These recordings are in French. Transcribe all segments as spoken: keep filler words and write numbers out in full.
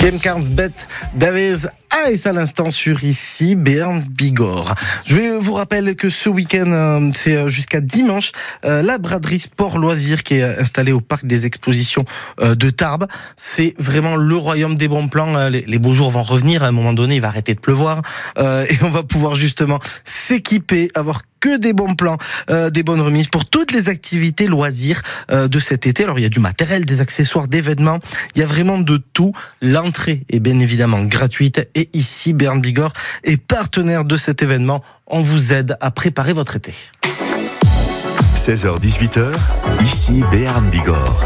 Game Cards Bet Davies Ice à l'instant sur ici Béarn Bigorre. Je vais vous rappeler que ce week-end, euh, c'est jusqu'à dimanche, euh, la braderie Sport Loisirs qui est installée au parc des expositions euh, de Tarbes. C'est vraiment le royaume des bons plans. Euh, les, les beaux jours vont revenir. À un moment donné, il va arrêter de pleuvoir euh, et on va pouvoir justement s'équiper, avoir que des bons plans, euh, des bonnes remises pour toutes les activités loisirs euh, de cet été. Alors il y a du matériel, des accessoires, des vêtements, il y a vraiment de tout. L'entrée est bien évidemment gratuite et ici Béarn Bigorre est partenaire de cet événement. On vous aide à préparer votre été. seize heures dix-huit heures, ici Béarn Bigorre.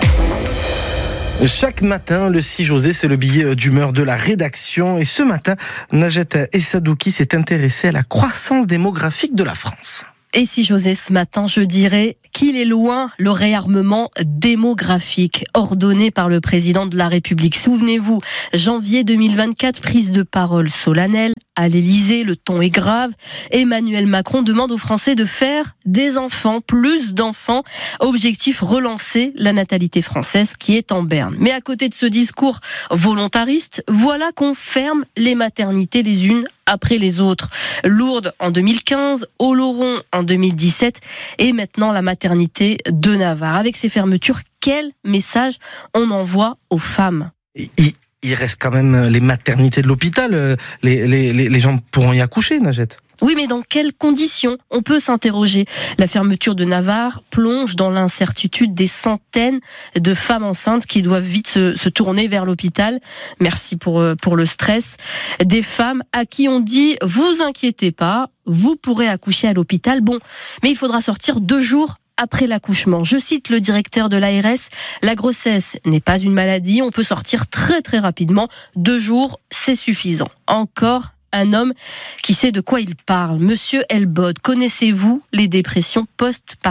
Chaque matin, le six José, c'est le billet d'humeur de la rédaction. Et ce matin, Najat Essadouki s'est intéressée à la croissance démographique de la France. Et si José, ce matin, je dirais qu'il est loin le réarmement démographique ordonné par le président de la République. Souvenez-vous, janvier deux mille vingt-quatre, prise de parole solennelle à l'Élysée, le ton est grave. Emmanuel Macron demande aux Français de faire des enfants, plus d'enfants. Objectif, relancer la natalité française qui est en berne. Mais à côté de ce discours volontariste, voilà qu'on ferme les maternités les unes après les autres. Lourdes en deux mille quinze, Oloron en deux mille dix-sept et maintenant la maternité de Navarre. Avec ces fermetures, quel message on envoie aux femmes ? il, il reste quand même les maternités de l'hôpital. Les, les, les gens pourront y accoucher, Najat. Oui, mais dans quelles conditions ? On peut s'interroger. La fermeture de Navarre plonge dans l'incertitude des centaines de femmes enceintes qui doivent vite se, se tourner vers l'hôpital. Merci pour, pour le stress. Des femmes à qui on dit « vous inquiétez pas, vous pourrez accoucher à l'hôpital ». Bon, mais il faudra sortir deux jours après l'accouchement. Je cite le directeur de l'A R S, la grossesse n'est pas une maladie, on peut sortir très très rapidement. Deux jours, c'est suffisant. Encore un homme qui sait de quoi il parle. Monsieur Elbod, connaissez-vous les dépressions post-partum ?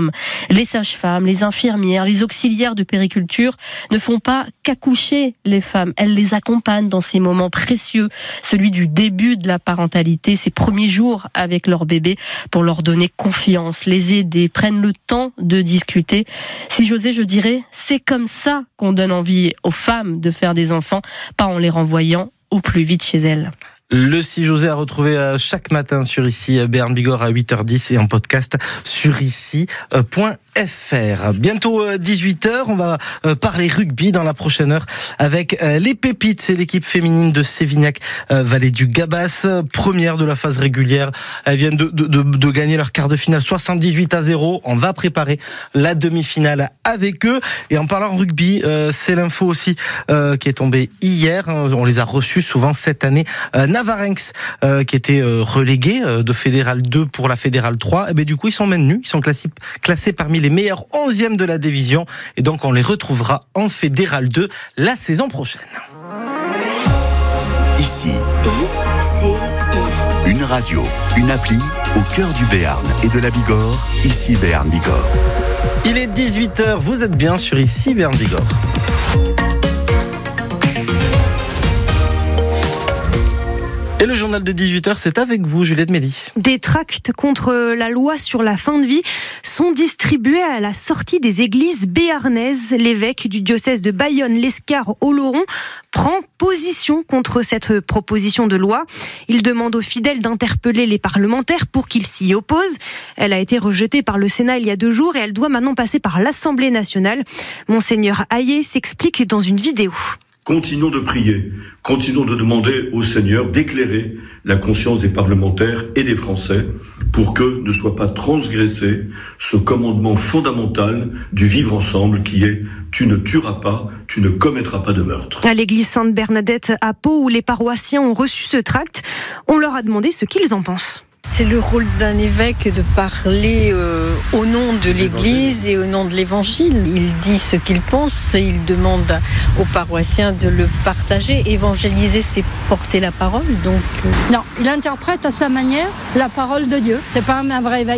Les sages-femmes, les infirmières, les auxiliaires de périculture ne font pas qu'accoucher les femmes. Elles les accompagnent dans ces moments précieux, celui du début de la parentalité, ces premiers jours avec leur bébé, pour leur donner confiance, les aider, prennent le temps de discuter. Si j'osais, je dirais, c'est comme ça qu'on donne envie aux femmes de faire des enfants, pas en les renvoyant au plus vite chez elles. Le six José à retrouver chaque matin sur ici Béarn Bigorre à huit heures dix et en podcast sur ici point f r. Bientôt dix-huit heures, on va parler rugby dans la prochaine heure avec les Pépites. C'est l'équipe féminine de Sévignac Vallée du Gabas, première de la phase régulière. Elles viennent de, de, de, de gagner leur quart de finale soixante-dix-huit à zéro. On va préparer la demi-finale avec eux. Et en parlant rugby, c'est l'info aussi qui est tombée hier. On les a reçus souvent cette année. Navarinx euh, qui était euh, relégué euh, de Fédéral deux pour la Fédéral trois, et bien du coup ils sont maintenus, ils sont classés, classés parmi les meilleurs onzièmes de la division et donc on les retrouvera en Fédéral deux la saison prochaine. Ici, une radio, une appli au cœur du Béarn et de la Bigorre, ici Béarn Bigorre. Il est dix-huit heures, vous êtes bien sur ici Béarn Bigorre. Et le journal de dix-huit heures, c'est avec vous, Juliette Méli. Des tracts contre la loi sur la fin de vie sont distribués à la sortie des églises béarnaises. L'évêque du diocèse de Bayonne, Lescar Oloron, prend position contre cette proposition de loi. Il demande aux fidèles d'interpeller les parlementaires pour qu'ils s'y opposent. Elle a été rejetée par le Sénat il y a deux jours et elle doit maintenant passer par l'Assemblée nationale. Monseigneur Hayet s'explique dans une vidéo. Continuons de prier, continuons de demander au Seigneur d'éclairer la conscience des parlementaires et des Français pour que ne soit pas transgressé ce commandement fondamental du vivre ensemble qui est « tu ne tueras pas, tu ne commettras pas de meurtre ». À l'église Sainte-Bernadette à Pau, où les paroissiens ont reçu ce tract, on leur a demandé ce qu'ils en pensent. C'est le rôle d'un évêque de parler euh, au nom de l'Église et au nom de l'Évangile. Il dit ce qu'il pense et il demande aux paroissiens de le partager. Évangéliser, c'est porter la parole. Donc, euh... Non, il interprète à sa manière la parole de Dieu. C'est pas un vrai évêque.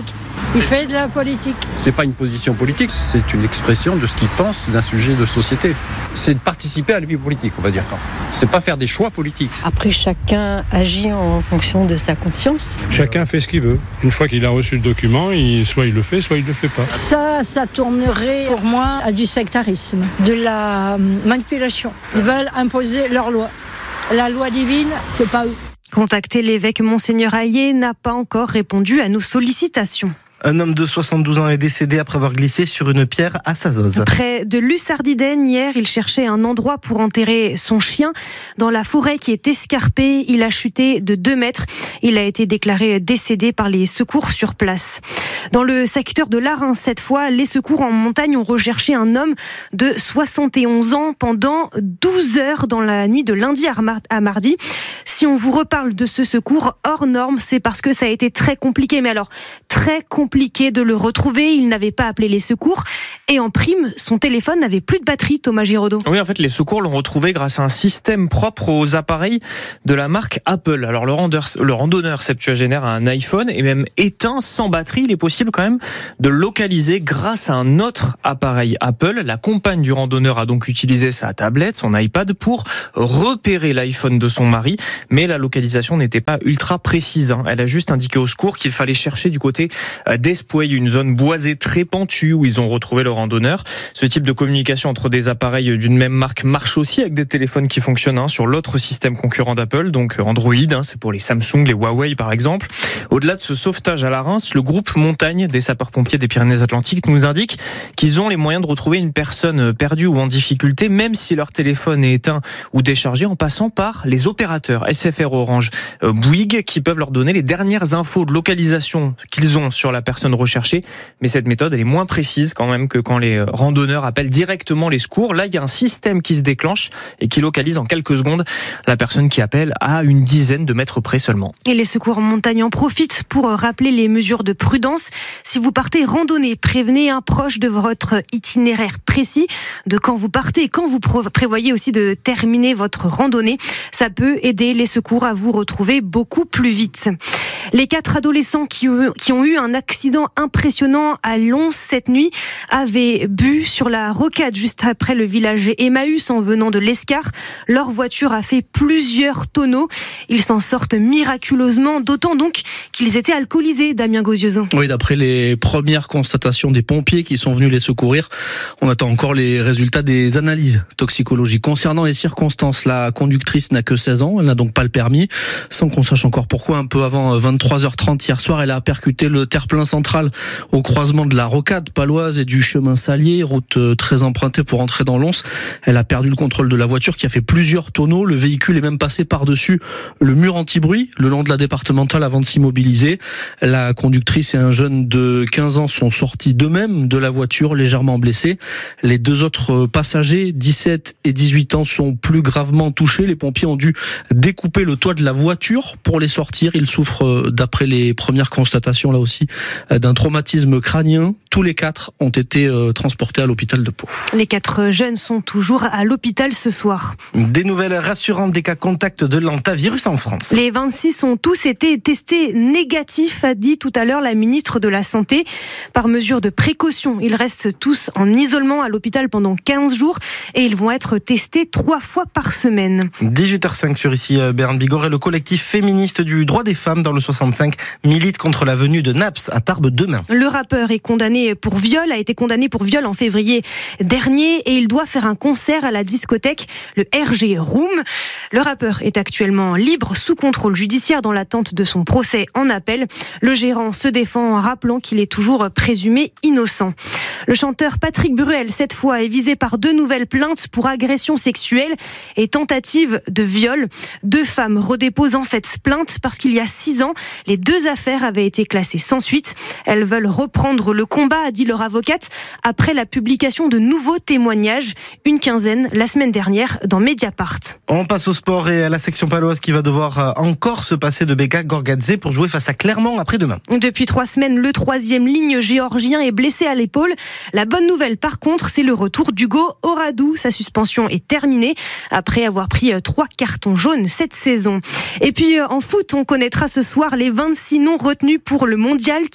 Il fait de la politique. C'est pas une position politique, c'est une expression de ce qu'il pense d'un sujet de société. C'est de participer à la vie politique, on va dire. C'est pas faire des choix politiques. Après, chacun agit en fonction de sa conscience. Chacun fait ce qu'il veut. Une fois qu'il a reçu le document, il, soit il le fait, soit il le fait pas. Ça, ça tournerait pour moi à du sectarisme, de la manipulation. Ils veulent imposer leur loi. La loi divine, c'est pas eux. Contacter l'évêque Monseigneur Hayet n'a pas encore répondu à nos sollicitations. Un homme de soixante-douze ans est décédé après avoir glissé sur une pierre à Sazoz. Près de Lussardiden, hier, il cherchait un endroit pour enterrer son chien. Dans la forêt qui est escarpée, il a chuté de deux mètres. Il a été déclaré décédé par les secours sur place. Dans le secteur de l'Arin, cette fois, les secours en montagne ont recherché un homme de soixante et onze ans pendant douze heures dans la nuit de lundi à mardi. Si on vous reparle de ce secours hors norme, c'est parce que ça a été très compliqué. Mais alors, très compliqué. compliqué de le retrouver, il n'avait pas appelé les secours et en prime, son téléphone n'avait plus de batterie, Thomas Giraudot. Oui, en fait, les secours l'ont retrouvé grâce à un système propre aux appareils de la marque Apple. Alors, le, randonneur, le randonneur septuagénaire a un iPhone et même éteint sans batterie, il est possible quand même de localiser grâce à un autre appareil Apple. La compagne du randonneur a donc utilisé sa tablette, son iPad pour repérer l'iPhone de son mari, mais la localisation n'était pas ultra précise. Elle a juste indiqué au secours qu'il fallait chercher du côté d'Espouille, une zone boisée très pentue où ils ont retrouvé le randonneur. Ce type de communication entre des appareils d'une même marque marche aussi avec des téléphones qui fonctionnent hein, sur l'autre système concurrent d'Apple, donc Android, hein, c'est pour les Samsung, les Huawei par exemple. Au-delà de ce sauvetage à la Reims, le groupe Montagne des sapeurs-pompiers des Pyrénées-Atlantiques nous indique qu'ils ont les moyens de retrouver une personne perdue ou en difficulté, même si leur téléphone est éteint ou déchargé, en passant par les opérateurs S F R, Orange, euh, Bouygues, qui peuvent leur donner les dernières infos de localisation qu'ils ont sur la personne recherchée. Mais cette méthode, elle est moins précise quand même que quand les randonneurs appellent directement les secours. Là, il y a un système qui se déclenche et qui localise en quelques secondes la personne qui appelle à une dizaine de mètres près seulement. Et les secours en montagne en profitent pour rappeler les mesures de prudence. Si vous partez randonner, prévenez un proche de votre itinéraire précis, de quand vous partez et quand vous prévoyez aussi de terminer votre randonnée. Ça peut aider les secours à vous retrouver beaucoup plus vite. Les quatre adolescents qui ont, qui ont eu un accident impressionnant à Lons cette nuit avaient bu sur la rocade juste après le village Emmaüs en venant de l'Escar. Leur voiture a fait plusieurs tonneaux. Ils s'en sortent miraculeusement, d'autant donc qu'ils étaient alcoolisés, Damien Gozioso. Oui, d'après les premières constatations des pompiers qui sont venus les secourir, on attend encore les résultats des analyses toxicologiques. Concernant les circonstances, la conductrice n'a que seize ans, elle n'a donc pas le permis, sans qu'on sache encore pourquoi. Un peu avant vingt-trois heures trente hier soir, elle a percuté le terre-plein central au croisement de la rocade paloise et du chemin Salier, route très empruntée pour entrer dans Lons. Elle a perdu le contrôle de la voiture qui a fait plusieurs tonneaux. Le véhicule est même passé par-dessus le mur anti-bruit le long de la départementale avant de s'immobiliser. La conductrice et un jeune de quinze ans sont sortis d'eux-mêmes de la voiture, légèrement blessés. Les deux autres passagers, dix-sept et dix-huit ans, sont plus gravement touchés. Les pompiers ont dû découper le toit de la voiture pour les sortir. Ils souffrent, d'après les premières constatations là aussi, d'un traumatisme crânien. Tous les quatre ont été transportés à l'hôpital de Pau. Les quatre jeunes sont toujours à l'hôpital ce soir. Des nouvelles rassurantes des cas contacts de l'hantavirus en France. Les vingt-six ont tous été testés négatifs, a dit tout à l'heure la ministre de la Santé. Par mesure de précaution, ils restent tous en isolement à l'hôpital pendant quinze jours et ils vont être testés trois fois par semaine. dix-huit heures cinq sur ici Berne Bigorre et le collectif féministe du droit des femmes dans le soixante-cinq milite contre la venue de Naps à Tarbes demain. Le rappeur est condamné pour viol, a été condamné pour viol en février dernier et il doit faire un concert à la discothèque, le R G Room. Le rappeur est actuellement libre sous contrôle judiciaire dans l'attente de son procès en appel. Le gérant se défend en rappelant qu'il est toujours présumé innocent. Le chanteur Patrick Bruel, cette fois, est visé par deux nouvelles plaintes pour agression sexuelle et tentative de viol. Deux femmes redéposent en fait plainte parce qu'il y a six ans, les deux affaires avaient été classées sans suite. Elles veulent reprendre le combat, a dit leur avocate, après la publication de nouveaux témoignages, une quinzaine la semaine dernière dans Mediapart. On passe au sport et à la section paloise qui va devoir encore se passer de Beka Gorgadze pour jouer face à Clermont après-demain. Depuis trois semaines, le troisième ligne géorgien est blessé à l'épaule. La bonne nouvelle, par contre, c'est le retour d'Hugo Oradou. Sa suspension est terminée après avoir pris trois cartons jaunes cette saison. Et puis en foot, on connaîtra ce soir les vingt-six noms retenus pour le mondial qui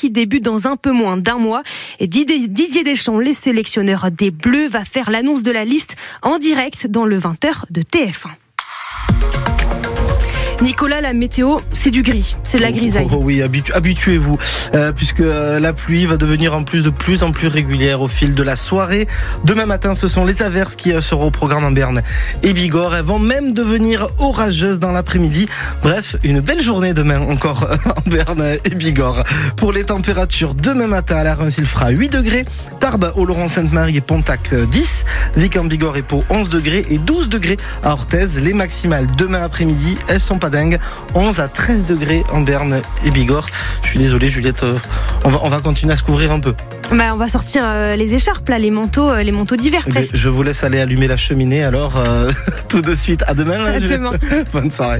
qui débute dans un peu moins d'un mois. Et Didier Deschamps, les sélectionneurs des Bleus, va faire l'annonce de la liste en direct dans le vingt heures de T F un. Nicolas, la météo, c'est du gris, c'est de la grisaille. Oh, oh oui, habitu- habituez-vous, euh, puisque euh, la pluie va devenir en plus de plus en plus régulière au fil de la soirée. Demain matin, ce sont les averses qui euh, seront au programme en Béarn et Bigorre. Elles vont même devenir orageuses dans l'après-midi. Bref, une belle journée demain encore euh, en Béarn et Bigorre. Pour les températures, demain matin à la Reims, il fera huit degrés. Tarbes, Oloron-Sainte-Marie et Pontac dix. Vic en Bigorre et Pau onze degrés et douze degrés à Orthez. Les maximales demain après-midi, elles sont pas dingues. onze à treize degrés en Béarn et Bigorre. Je suis désolé Juliette, euh, on, va, on va continuer à se couvrir un peu. Bah, on va sortir euh, les écharpes là, les manteaux, euh, les manteaux d'hiver presque. Je vous laisse aller allumer la cheminée alors euh, tout de suite. À demain. À demain. Bonne soirée.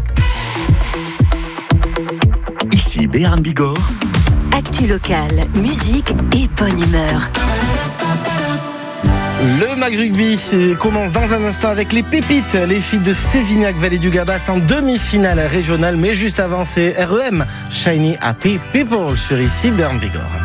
Ici Béarn Bigorre. Actu locale, musique et bonne humeur. Le Mag Rugby commence dans un instant avec les pépites, les filles de Sévignac, Vallée du Gabas en demi-finale régionale. Mais juste avant, c'est R E M, Shiny Happy People sur ici Béarn Bigorre.